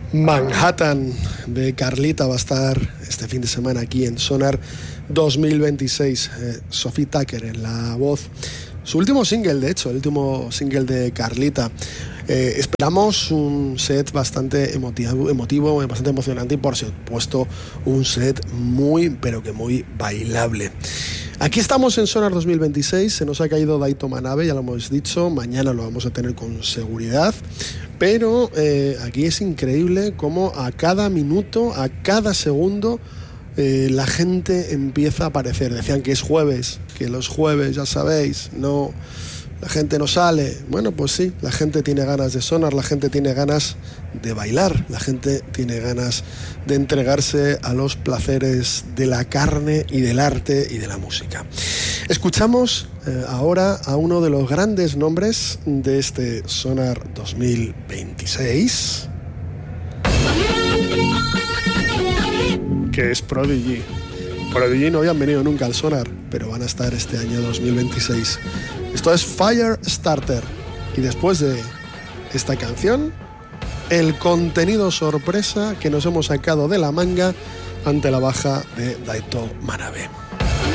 Manhattan de Carlita va a estar este fin de semana aquí en Sonar 2026. Sophie Tucker en la voz. Su último single, de hecho, el último single de Carlita. Esperamos un set bastante emotivo, bastante emocionante y por supuesto un set muy, pero que muy bailable. Aquí estamos en Sonar 2026, se nos ha caído Daito Manabe, ya lo hemos dicho, mañana lo vamos a tener con seguridad, pero aquí es increíble cómo a cada minuto, a cada segundo, la gente empieza a aparecer. Decían que es jueves, que los jueves, ya sabéis, no, la gente no sale. Bueno, pues sí, la gente tiene ganas de sonar, la gente tiene ganas de bailar, la gente tiene ganas de entregarse a los placeres de la carne y del arte y de la música. Escuchamos ahora a uno de los grandes nombres de este Sonar 2026, que es Prodigy. Prodigy no habían venido nunca al Sonar, pero van a estar este año 2026. Esto es Firestarter. Y después de esta canción, el contenido sorpresa que nos hemos sacado de la manga ante la baja de Daito Manabe.